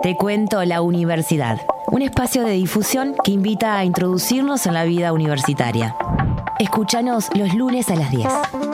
Te cuento la universidad, un espacio de difusión que invita a introducirnos en la vida universitaria. Escúchanos los lunes a las 10.